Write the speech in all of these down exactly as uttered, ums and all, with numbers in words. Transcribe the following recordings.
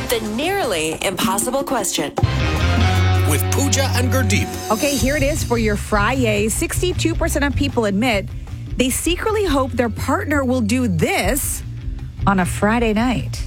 The nearly impossible question. With Pooja and Gurdeep. Okay, here it is for your Friday. sixty-two percent of people admit they secretly hope their partner will do this on a Friday night.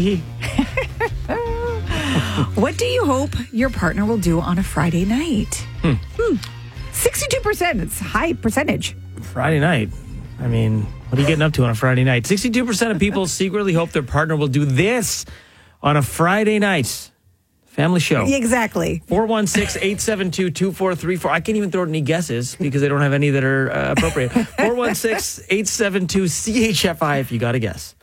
What do you hope your partner will do on a Friday night? Hmm. Hmm. sixty-two percent. It's a high percentage. Friday night. I mean, what are you getting up to on a Friday night? sixty-two percent of people secretly hope their partner will do this on a Friday night. Family show. Exactly. four one six, eight seven two, two four three four. I can't even throw out any guesses because I don't have any that are uh, appropriate. four one six, eight seven two, C H F I if you got a guess.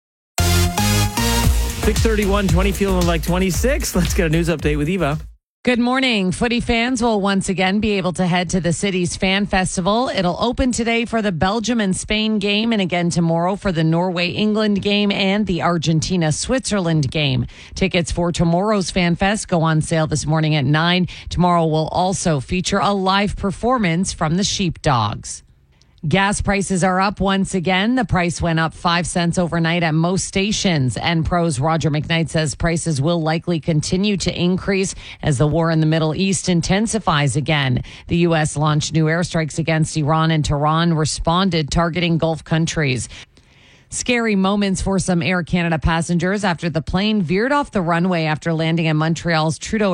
six thirty-one, twenty feeling like twenty-six. Let's get a news update with Eva. Good morning. Footy fans will once again be able to head to the city's fan festival. It'll open today for the Belgium and Spain game and again tomorrow for the Norway-England game and the Argentina-Switzerland game. Tickets for tomorrow's Fan Fest go on sale this morning at nine. Tomorrow will also feature a live performance from the Sheepdogs. Gas prices are up once again. The price went up five cents overnight at most stations. Enpro's Roger McKnight says prices will likely continue to increase as the war in the Middle East intensifies again. The U S launched new airstrikes against Iran, and Tehran responded, targeting Gulf countries. Scary moments for some Air Canada passengers after the plane veered off the runway after landing at Montreal's Trudeau